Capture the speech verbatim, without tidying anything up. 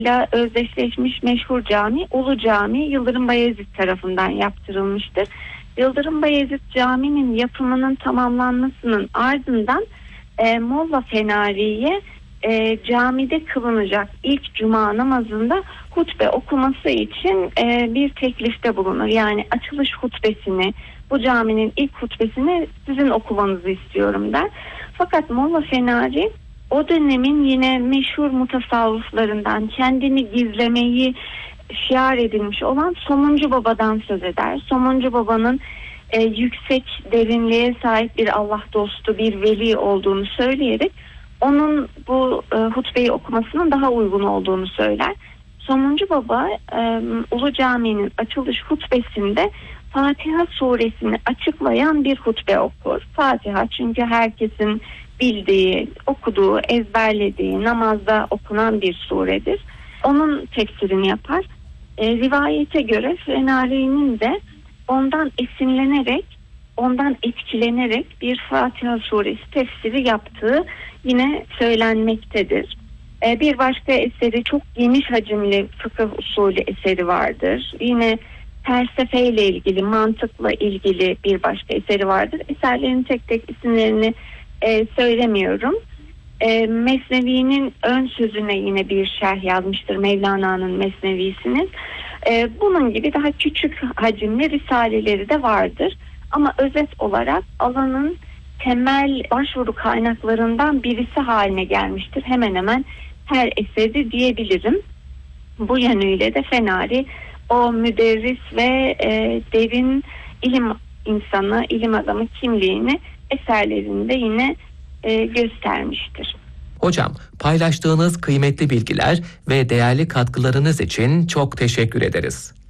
ile özdeşleşmiş meşhur cami Ulu Cami Yıldırım Bayezid tarafından yaptırılmıştır. Yıldırım Bayezid Camii'nin yapımının tamamlanmasının ardından e, Molla Fenari'ye e, camide kılınacak ilk cuma namazında hutbe okuması için e, bir teklifte bulunur. Yani açılış hutbesini, bu caminin ilk hutbesini sizin okumanızı istiyorum der. Fakat Molla Fenari o dönemin yine meşhur mutasavvıflarından, kendini gizlemeyi şiar edilmiş olan Somuncu Baba'dan söz eder. Somuncu Baba'nın e, yüksek derinliğe sahip bir Allah dostu, bir veli olduğunu söyleyerek onun bu e, hutbeyi okumasının daha uygun olduğunu söyler. Somuncu Baba e, Ulu Cami'nin açılış hutbesinde Fatiha suresini açıklayan bir hutbe okur. Fatiha çünkü herkesin bildiği, okuduğu, ezberlediği, namazda okunan bir suredir. Onun tefsirini yapar. E, rivayete göre Fenari'nin de ondan esinlenerek, ondan etkilenerek bir Fatiha suresi tefsiri yaptığı yine söylenmektedir. E, bir başka eseri, çok geniş hacimli fıkıh usulü eseri vardır. Yine felsefeyle ilgili, mantıkla ilgili bir başka eseri vardır. Eserlerin tek tek isimlerini e, söylemiyorum. E, Mesnevi'nin ön sözüne yine bir şerh yazmıştır, Mevlana'nın Mesnevi'sinin. E, bunun gibi daha küçük hacimli risaleleri de vardır. Ama özet olarak alanın temel başvuru kaynaklarından birisi haline gelmiştir. Hemen hemen her eseri diyebilirim. Bu yönüyle de Fenari o müderris ve e, derin ilim insanı, ilim adamı kimliğini eserlerinde yine e, göstermiştir. Hocam, paylaştığınız kıymetli bilgiler ve değerli katkılarınız için çok teşekkür ederiz.